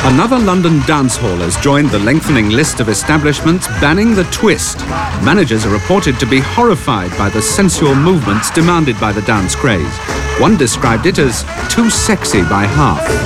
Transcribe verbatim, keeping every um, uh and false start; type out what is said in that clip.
Another London dance hall has joined the lengthening list of establishments banning the twist. Managers are reported to be horrified by the sensual movements demanded by the dance craze. One described it as too sexy by half.